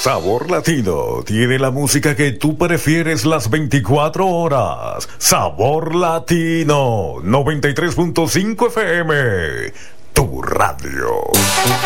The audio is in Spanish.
Sabor Latino tiene la música que tú prefieres las 24 horas. Sabor Latino 93.5 FM, tu radio.